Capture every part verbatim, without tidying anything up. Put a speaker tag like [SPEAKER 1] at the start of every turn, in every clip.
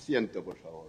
[SPEAKER 1] Asiento, por favor.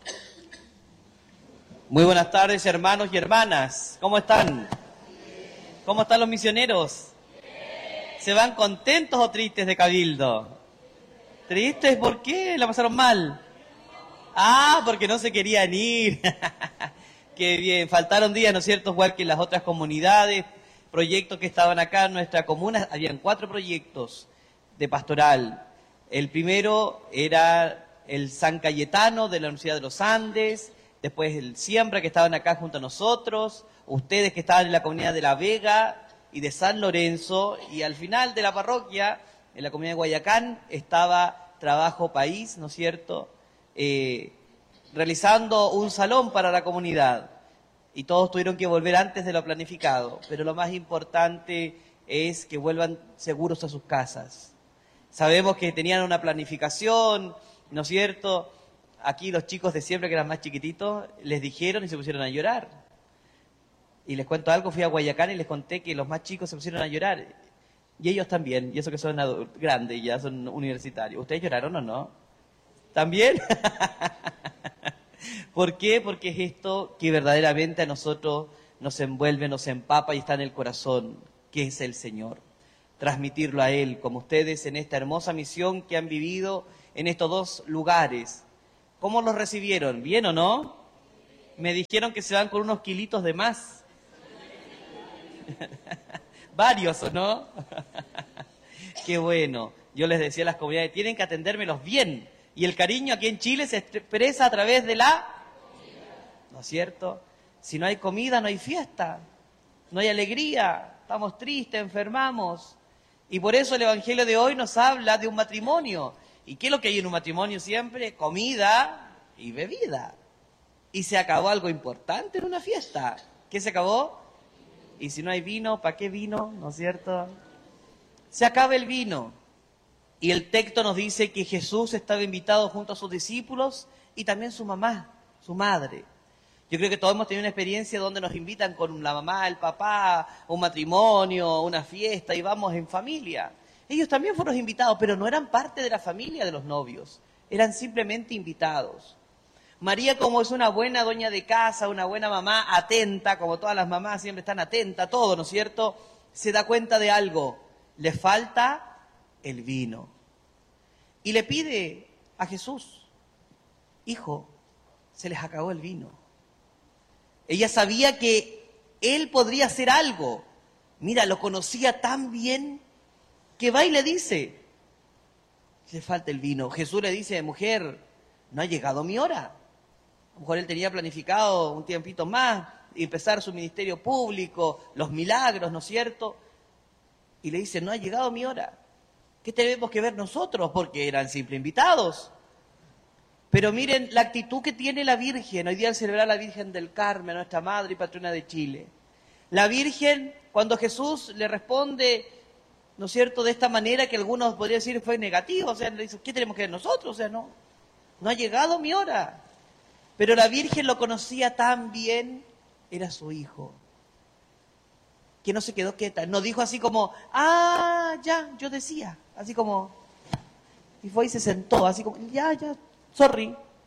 [SPEAKER 2] Muy buenas tardes, hermanos y hermanas. ¿Cómo están? ¿Cómo están los misioneros? ¿Se van contentos o tristes de Cabildo? ¿Tristes? ¿Por qué? ¿La pasaron mal? Ah, porque no se querían ir. Qué bien. Faltaron días, ¿no es cierto? Igual que en las otras comunidades, proyectos que estaban acá en nuestra comuna. Habían cuatro proyectos de pastoral. El primero era el San Cayetano de la Universidad de los Andes, después el Siembra, que estaban acá junto a nosotros, ustedes que estaban en la comunidad de La Vega y de San Lorenzo, y al final de la parroquia, en la comunidad de Guayacán, estaba Trabajo País, ¿no es cierto?, eh, realizando un salón para la comunidad. Y todos tuvieron que volver antes de lo planificado, pero lo más importante es que vuelvan seguros a sus casas. Sabemos que tenían una planificación, ¿no es cierto? Aquí los chicos de Siembra, que eran más chiquititos, les dijeron y se pusieron a llorar. Y les cuento algo, fui a Guayacán y les conté que los más chicos se pusieron a llorar. Y ellos también, y eso que son grandes, ya son universitarios. ¿Ustedes lloraron o no? ¿También? ¿Por qué? Porque es esto que verdaderamente a nosotros nos envuelve, nos empapa y está en el corazón, que es el Señor. Transmitirlo a Él, como ustedes en esta hermosa misión que han vivido en estos dos lugares. ¿Cómo los recibieron? ¿Bien o no? Me dijeron que se van con unos kilitos de más. Varios, ¿o no? Qué bueno. Yo les decía a las comunidades, tienen que atendérmelos bien. Y el cariño aquí en Chile se expresa a través de la... ¿No es cierto? Si no hay comida, no hay fiesta. No hay alegría. Estamos tristes, enfermamos. Y por eso el Evangelio de hoy nos habla de un matrimonio. ¿Y qué es lo que hay en un matrimonio siempre? Comida y bebida. Y se acabó algo importante en una fiesta. ¿Qué se acabó? Y si no hay vino, ¿para qué vino? ¿No es cierto? Se acaba el vino. Y el texto nos dice que Jesús estaba invitado junto a sus discípulos y también su mamá, su madre. Yo creo que todos hemos tenido una experiencia donde nos invitan con la mamá, el papá, un matrimonio, una fiesta y vamos en familia. Ellos también fueron invitados, pero no eran parte de la familia de los novios. Eran simplemente invitados. María, como es una buena dueña de casa, una buena mamá, atenta, como todas las mamás siempre están atentas a todo, ¿no es cierto?, se da cuenta de algo. Le falta el vino. Y le pide a Jesús, hijo, se les acabó el vino. Ella sabía que él podría hacer algo. Mira, lo conocía tan bien que va y le dice, le falta el vino. Jesús le dice, mujer, no ha llegado mi hora. A lo mejor él tenía planificado un tiempito más, empezar su ministerio público, los milagros, ¿no es cierto? Y le dice, no ha llegado mi hora. ¿Qué tenemos que ver nosotros? Porque eran simples invitados. Pero miren la actitud que tiene la Virgen. Hoy día al celebrar a la Virgen del Carmen, nuestra madre y patrona de Chile. La Virgen, cuando Jesús le responde, ¿no es cierto?, de esta manera que algunos podrían decir fue negativo. O sea, le dice, ¿qué tenemos que ver nosotros? O sea, no, no ha llegado mi hora. Pero la Virgen lo conocía tan bien, era su hijo. Que no se quedó quieta, no dijo así como, ah, ya, yo decía, así como, y fue y se sentó, así como, ya, ya, sorry.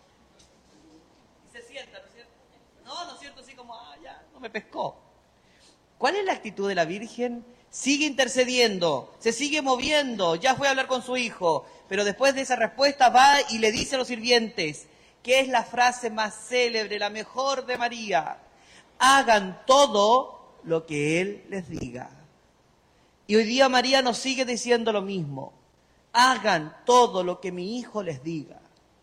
[SPEAKER 2] Y se sienta, ¿no es cierto? No, ¿no es cierto? Así como, ah, ya, no me pescó. ¿Cuál es la actitud de la Virgen? Sigue intercediendo, se sigue moviendo, ya fue a hablar con su hijo, pero después de esa respuesta va y le dice a los sirvientes, que es la frase más célebre, la mejor de María, hagan todo lo que Él les diga. Y hoy día María nos sigue diciendo lo mismo. Hagan todo lo que mi hijo les diga.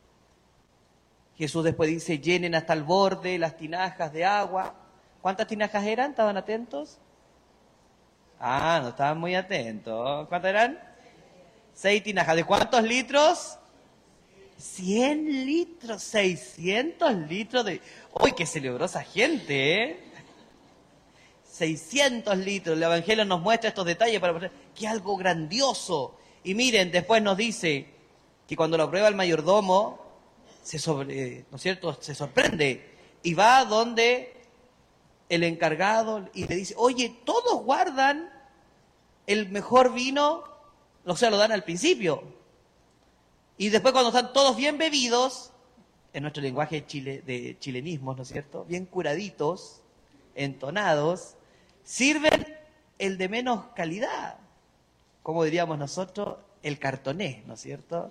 [SPEAKER 2] Jesús después dice, llenen hasta el borde las tinajas de agua. ¿Cuántas tinajas eran? ¿Estaban atentos? Ah, no estaban muy atentos. ¿Cuántas eran? Seis tinajas. ¿De cuántos litros? Cien litros, seiscientos litros de... ¡Uy, qué celebró esa gente, eh! seiscientos litros. El Evangelio nos muestra estos detalles para mostrar que es algo grandioso. Y miren, después nos dice que cuando lo prueba el mayordomo, se sobre, ¿no es cierto?, se sorprende y va donde el encargado y le dice, oye, todos guardan el mejor vino, o sea, lo dan al principio. Y después cuando están todos bien bebidos, en nuestro lenguaje de, chile, de chilenismos, ¿no es cierto? Bien curaditos, entonados, sirven el de menos calidad, como diríamos nosotros, el cartoné, ¿no es cierto?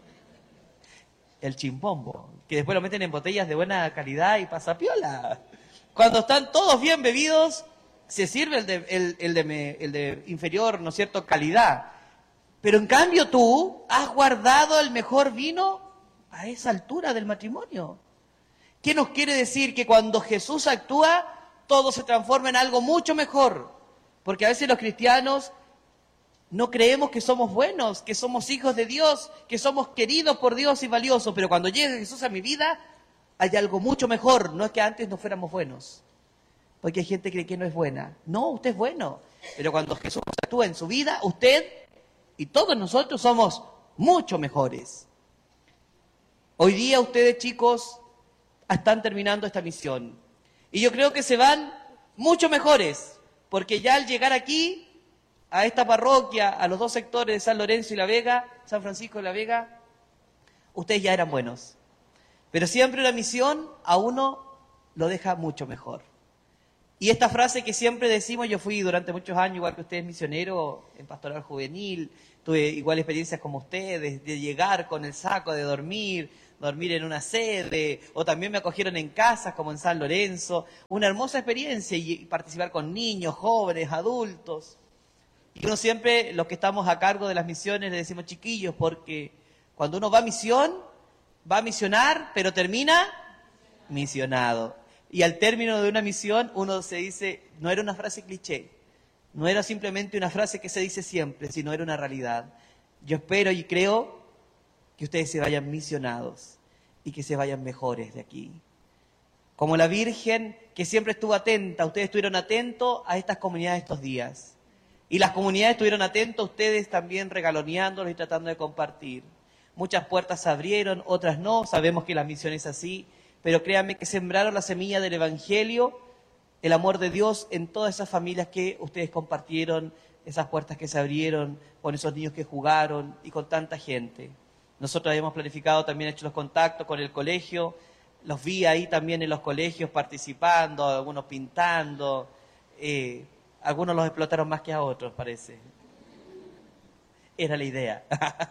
[SPEAKER 2] El chimpombo, que después lo meten en botellas de buena calidad y pasa piola. Cuando están todos bien bebidos, se sirve el de, el, el de, me, el de inferior, ¿no es cierto?, calidad. Pero en cambio tú has guardado el mejor vino a esa altura del matrimonio. ¿Qué nos quiere decir? Que cuando Jesús actúa, todo se transforma en algo mucho mejor. Porque a veces los cristianos no creemos que somos buenos, que somos hijos de Dios, que somos queridos por Dios y valiosos. Pero cuando llega Jesús a mi vida, hay algo mucho mejor. No es que antes no fuéramos buenos. Porque hay gente que cree que no es buena. No, usted es bueno. Pero cuando Jesús actúa en su vida, usted y todos nosotros somos mucho mejores. Hoy día ustedes, chicos, están terminando esta misión. Y yo creo que se van mucho mejores. Porque ya al llegar aquí, a esta parroquia, a los dos sectores de San Lorenzo y La Vega, San Francisco de La Vega, ustedes ya eran buenos. Pero siempre una misión a uno lo deja mucho mejor. Y esta frase que siempre decimos, yo fui durante muchos años, igual que ustedes, misionero en pastoral juvenil, tuve igual experiencias como ustedes, de llegar con el saco, de dormir, dormir en una sede, o también me acogieron en casas como en San Lorenzo, una hermosa experiencia y participar con niños, jóvenes, adultos. Y uno siempre, los que estamos a cargo de las misiones, le decimos chiquillos, porque cuando uno va a misión, va a misionar, pero termina misionado. Y al término de una misión, uno se dice, no era una frase cliché, no era simplemente una frase que se dice siempre, sino era una realidad. Yo espero y creo que ustedes se vayan misionados y que se vayan mejores de aquí. Como la Virgen, que siempre estuvo atenta, ustedes estuvieron atentos a estas comunidades estos días. Y las comunidades estuvieron atentos, ustedes también regaloneándolos y tratando de compartir. Muchas puertas se abrieron, otras no, sabemos que la misión es así, pero créanme que sembraron la semilla del Evangelio, el amor de Dios en todas esas familias que ustedes compartieron, esas puertas que se abrieron, con esos niños que jugaron y con tanta gente. Nosotros habíamos planificado, también hecho los contactos con el colegio, los vi ahí también en los colegios participando, algunos pintando, eh, algunos los explotaron más que a otros, parece. Era la idea.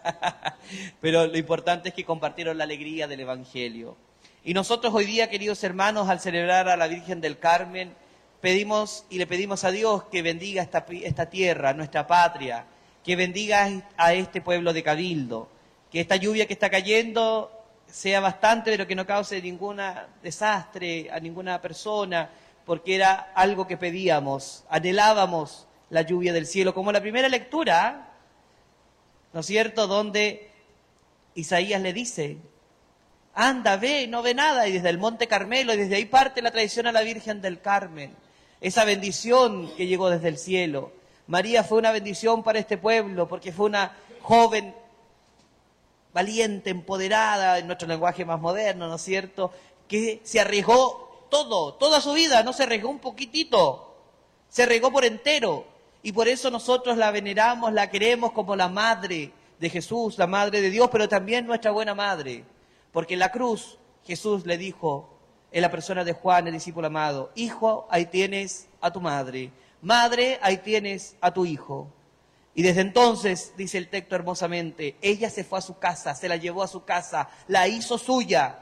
[SPEAKER 2] Pero lo importante es que compartieron la alegría del Evangelio. Y nosotros hoy día, queridos hermanos, al celebrar a la Virgen del Carmen, pedimos y le pedimos a Dios que bendiga esta, esta tierra, nuestra patria, que bendiga a este pueblo de Cabildo, que esta lluvia que está cayendo sea bastante, pero que no cause ningún desastre a ninguna persona, porque era algo que pedíamos, anhelábamos la lluvia del cielo, como la primera lectura, ¿no es cierto?, donde Isaías le dice, anda, ve, no ve nada, y desde el Monte Carmelo, y desde ahí parte la tradición a la Virgen del Carmen, esa bendición que llegó desde el cielo. María fue una bendición para este pueblo, porque fue una joven valiente, empoderada, en nuestro lenguaje más moderno, ¿no es cierto?, que se arriesgó todo, toda su vida, no se arriesgó un poquitito, se arriesgó por entero, y por eso nosotros la veneramos, la queremos como la madre de Jesús, la madre de Dios, pero también nuestra buena madre, porque en la cruz Jesús le dijo, en la persona de Juan, el discípulo amado, hijo, ahí tienes a tu madre, madre, ahí tienes a tu hijo. Y desde entonces, dice el texto hermosamente, ella se fue a su casa, se la llevó a su casa, la hizo suya.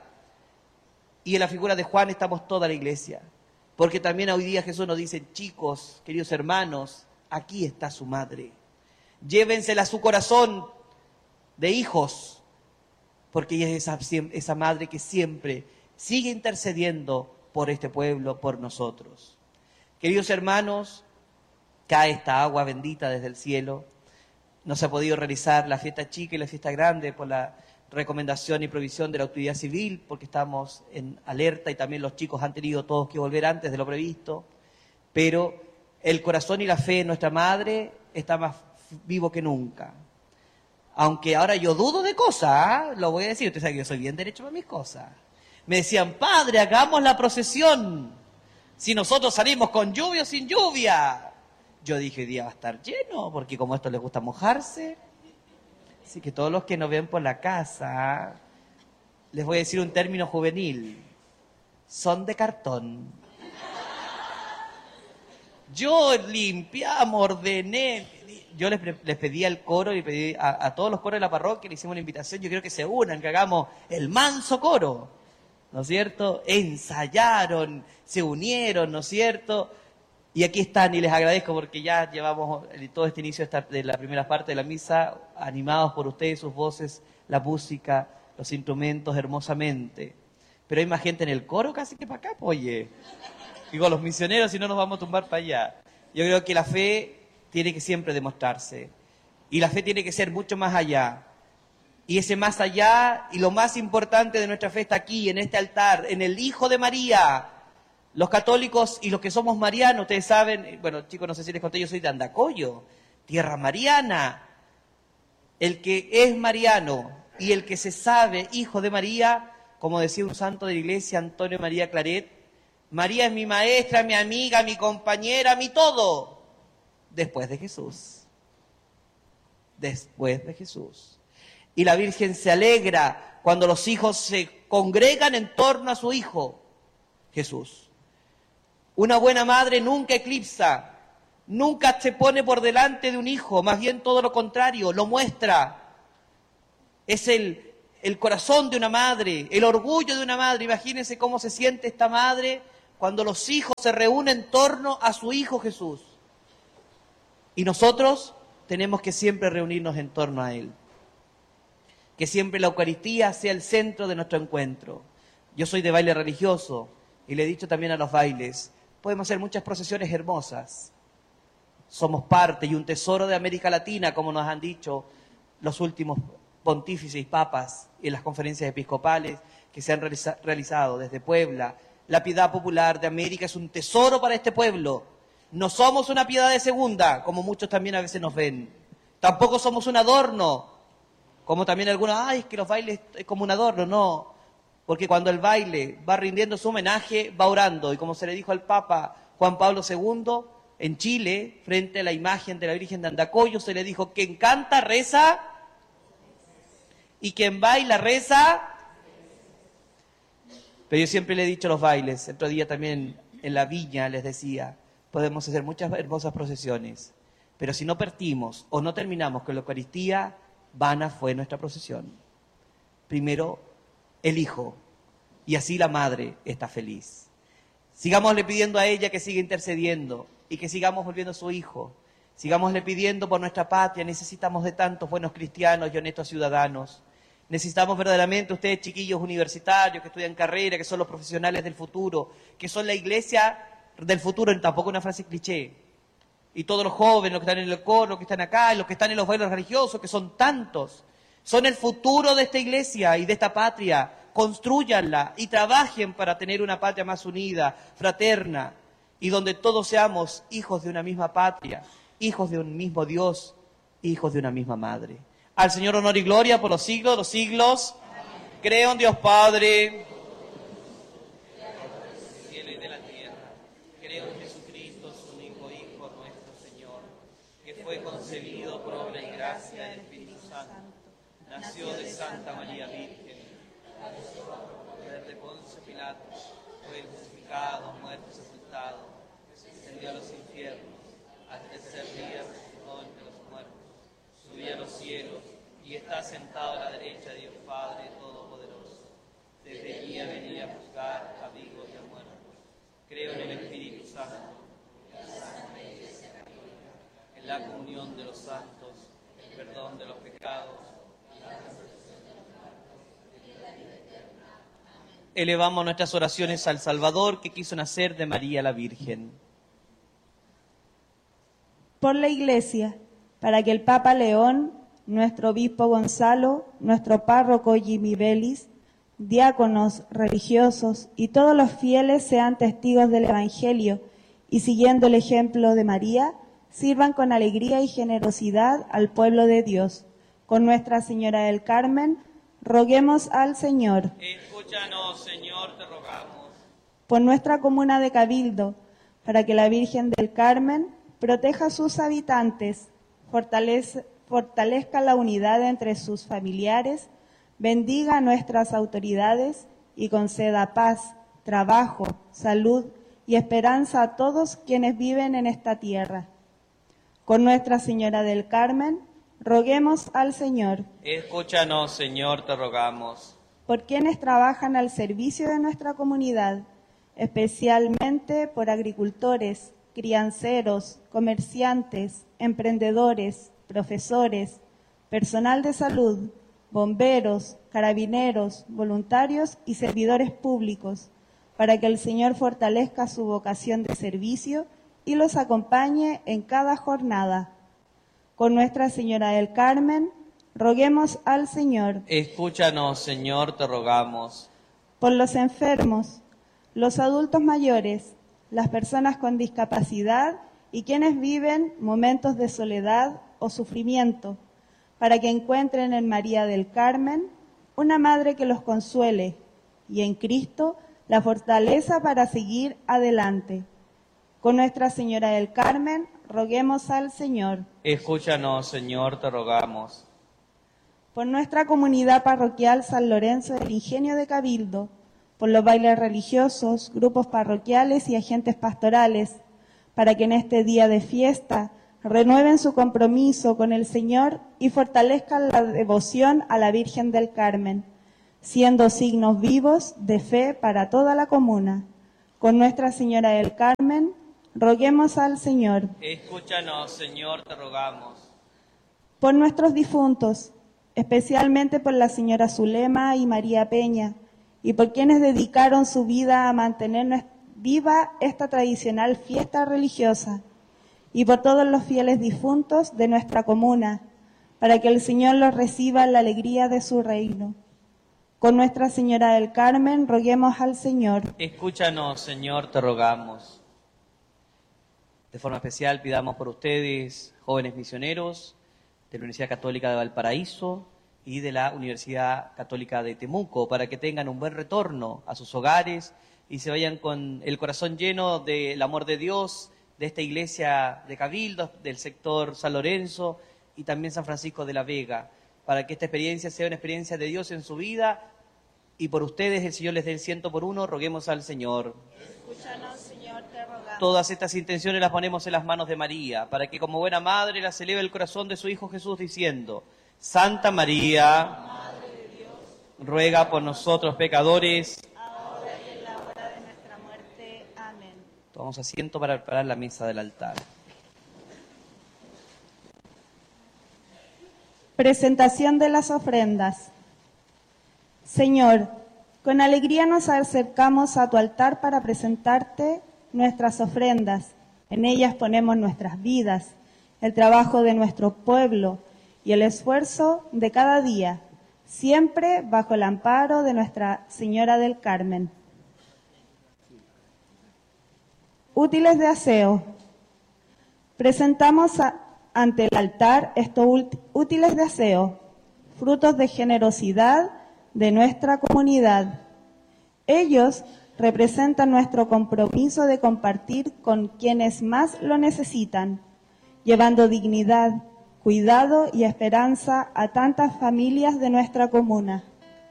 [SPEAKER 2] Y en la figura de Juan estamos toda la iglesia. Porque también hoy día Jesús nos dice, chicos, queridos hermanos, aquí está su madre. Llévensela a su corazón de hijos, porque ella es esa, esa madre que siempre sigue intercediendo por este pueblo, por nosotros. Queridos hermanos, cae esta agua bendita desde el cielo. No se ha podido realizar la fiesta chica y la fiesta grande por la recomendación y provisión de la autoridad civil, porque estamos en alerta y también los chicos han tenido todos que volver antes de lo previsto. Pero el corazón y la fe en nuestra madre está más vivo que nunca. Aunque ahora yo dudo de cosas, ¿eh? Lo voy a decir, usted sabe que yo soy bien derecho para mis cosas. Me decían, padre, hagamos la procesión. Si nosotros salimos con lluvia o sin lluvia. Yo dije, hoy día va a estar lleno, porque como a esto les gusta mojarse. Así que todos los que nos ven por la casa, les voy a decir un término juvenil, son de cartón. Yo limpiamos, ordené, yo les, les pedí al coro y pedí a, a todos los coros de la parroquia, le hicimos una invitación, yo quiero que se unan, que hagamos el manso coro, ¿no es cierto? Ensayaron, se unieron, ¿no es cierto? Y aquí están, y les agradezco porque ya llevamos todo este inicio de, esta, de la primera parte de la misa, animados por ustedes, sus voces, la música, los instrumentos, hermosamente. Pero hay más gente en el coro casi que para acá, pues, oye. Digo, los misioneros, si no nos vamos a tumbar para allá. Yo creo que la fe tiene que siempre demostrarse. Y la fe tiene que ser mucho más allá. Y ese más allá, y lo más importante de nuestra fe está aquí, en este altar, en el Hijo de María. Los católicos y los que somos marianos, ustedes saben, bueno, chicos, no sé si les conté, yo soy de Andacollo, tierra mariana. El que es mariano y el que se sabe hijo de María, como decía un santo de la iglesia, Antonio María Claret, María es mi maestra, mi amiga, mi compañera, mi todo, después de Jesús. Después de Jesús. Y la Virgen se alegra cuando los hijos se congregan en torno a su Hijo, Jesús. Una buena madre nunca eclipsa, nunca se pone por delante de un hijo, más bien todo lo contrario, lo muestra. Es el, el corazón de una madre, el orgullo de una madre. Imagínense cómo se siente esta madre cuando los hijos se reúnen en torno a su Hijo Jesús. Y nosotros tenemos que siempre reunirnos en torno a Él. Que siempre la Eucaristía sea el centro de nuestro encuentro. Yo soy de baile religioso y le he dicho también a los bailes, podemos hacer muchas procesiones hermosas. Somos parte y un tesoro de América Latina, como nos han dicho los últimos pontífices y papas en las conferencias episcopales que se han realiza- realizado desde Puebla. La piedad popular de América es un tesoro para este pueblo. No somos una piedad de segunda, como muchos también a veces nos ven. Tampoco somos un adorno, como también algunos, ay, es que los bailes es como un adorno. No, porque cuando el baile va rindiendo su homenaje, va orando. Y como se le dijo al Papa Juan Pablo segundo, en Chile, frente a la imagen de la Virgen de Andacollo, se le dijo, quien canta, reza, y quien baila, reza. Pero yo siempre le he dicho a los bailes, el otro día también en la viña les decía, podemos hacer muchas hermosas procesiones, pero si no partimos o no terminamos con la Eucaristía, vana fue nuestra procesión. Primero, el Hijo, y así la Madre está feliz. Sigámosle pidiendo a ella que siga intercediendo y que sigamos volviendo a su Hijo. Sigámosle pidiendo por nuestra patria, necesitamos de tantos buenos cristianos y honestos ciudadanos. Necesitamos verdaderamente, ustedes chiquillos universitarios que estudian carrera, que son los profesionales del futuro, que son la iglesia del futuro, tampoco una frase cliché. Y todos los jóvenes, los que están en el coro, los que están acá, los que están en los bailes religiosos, que son tantos, son el futuro de esta iglesia y de esta patria. Constrúyanla y trabajen para tener una patria más unida, fraterna, y donde todos seamos hijos de una misma patria, hijos de un mismo Dios, hijos de una misma madre. Al Señor honor y gloria por los siglos de los siglos. Amén. Creo en Dios Padre, del cielo y de la tierra. Creo en Jesucristo, su único Hijo, nuestro Señor, que fue concebido por obra y gracia del Espíritu Santo. Nació de Santa María Virgen. Poder de Poncio Pilato, fue crucificado, muerto y sepultado, descendió a los infiernos, al tercer día resucitó entre los muertos, subió a los cielos y está sentado a la derecha de Dios Padre Todopoderoso. Desde allí a venir a juzgar a vivos y a muertos. Creo en el Espíritu Santo, en la comunión de los santos, el perdón de los pecados. Elevamos nuestras oraciones al Salvador que quiso nacer de María la Virgen.
[SPEAKER 1] Por la Iglesia, para que el Papa León, nuestro obispo Gonzalo, nuestro párroco Jimmy Belis, diáconos, religiosos y todos los fieles sean testigos del Evangelio y siguiendo el ejemplo de María, sirvan con alegría y generosidad al pueblo de Dios. Con Nuestra Señora del Carmen, roguemos al Señor.
[SPEAKER 2] Escúchanos, Señor, te rogamos.
[SPEAKER 1] Por nuestra comuna de Cabildo, para que la Virgen del Carmen proteja a sus habitantes, fortalece, fortalezca la unidad entre sus familiares, bendiga a nuestras autoridades y conceda paz, trabajo, salud y esperanza a todos quienes viven en esta tierra. Con Nuestra Señora del Carmen, roguemos al Señor.
[SPEAKER 2] Escúchanos, Señor, te rogamos.
[SPEAKER 1] Por quienes trabajan al servicio de nuestra comunidad, especialmente por agricultores, crianceros, comerciantes, emprendedores, profesores, personal de salud, bomberos, carabineros, voluntarios y servidores públicos, para que el Señor fortalezca su vocación de servicio y los acompañe en cada jornada. Con Nuestra Señora del Carmen, roguemos al Señor.
[SPEAKER 2] Escúchanos, Señor, te rogamos.
[SPEAKER 1] Por los enfermos, los adultos mayores, las personas con discapacidad y quienes viven momentos de soledad o sufrimiento, para que encuentren en María del Carmen una madre que los consuele y en Cristo la fortaleza para seguir adelante. Con Nuestra Señora del Carmen, roguemos al Señor.
[SPEAKER 2] Escúchanos, Señor, te rogamos.
[SPEAKER 1] Por nuestra comunidad parroquial San Lorenzo del Ingenio de Cabildo, por los bailes religiosos, grupos parroquiales y agentes pastorales, para que en este día de fiesta renueven su compromiso con el Señor y fortalezcan la devoción a la Virgen del Carmen, siendo signos vivos de fe para toda la comuna. Con Nuestra Señora del Carmen, roguemos al Señor.
[SPEAKER 2] Escúchanos, Señor, te rogamos.
[SPEAKER 1] Por nuestros difuntos, especialmente por la señora Zulema y María Peña, y por quienes dedicaron su vida a mantener viva esta tradicional fiesta religiosa, y por todos los fieles difuntos de nuestra comuna, para que el Señor los reciba en la alegría de su reino. Con Nuestra Señora del Carmen, roguemos al Señor.
[SPEAKER 2] Escúchanos, Señor, te rogamos. De forma especial pidamos por ustedes, jóvenes misioneros de la Universidad Católica de Valparaíso y de la Universidad Católica de Temuco, para que tengan un buen retorno a sus hogares y se vayan con el corazón lleno del amor de Dios, de esta iglesia de Cabildo, del sector San Lorenzo y también San Francisco de la Vega, para que esta experiencia sea una experiencia de Dios en su vida y por ustedes el Señor les dé el ciento por uno, roguemos al Señor.
[SPEAKER 1] Escúchanos, Señor, te rogamos.
[SPEAKER 2] Todas estas intenciones las ponemos en las manos de María, para que como buena madre las eleve el corazón de su Hijo Jesús diciendo: Santa María,
[SPEAKER 1] Madre de Dios,
[SPEAKER 2] ruega por nosotros pecadores,
[SPEAKER 1] ahora y en la hora de nuestra muerte. Amén.
[SPEAKER 2] tomamos asiento para preparar la mesa del altar.
[SPEAKER 1] Presentación de las ofrendas. Señor, con alegría nos acercamos a tu altar para presentarte nuestras ofrendas. En ellas ponemos nuestras vidas, el trabajo de nuestro pueblo y el esfuerzo de cada día, siempre bajo el amparo de Nuestra Señora del Carmen. Útiles de aseo. Presentamos a, ante el altar estos útiles de aseo, frutos de generosidad de nuestra comunidad. Ellos representan nuestro compromiso de compartir con quienes más lo necesitan, llevando dignidad, cuidado y esperanza a tantas familias de nuestra comuna.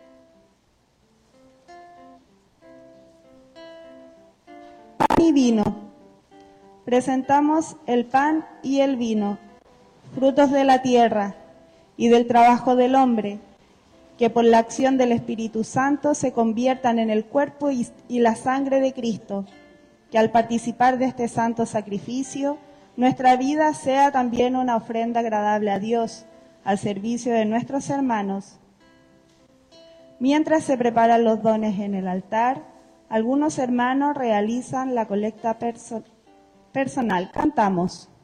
[SPEAKER 1] Pan y vino. Presentamos el pan y el vino, frutos de la tierra y del trabajo del hombre, que por la acción del Espíritu Santo se conviertan en el cuerpo y, y la sangre de Cristo, que al participar de este santo sacrificio, nuestra vida sea también una ofrenda agradable a Dios, al servicio de nuestros hermanos. Mientras se preparan los dones en el altar, algunos hermanos realizan la colecta perso- personal. Cantamos.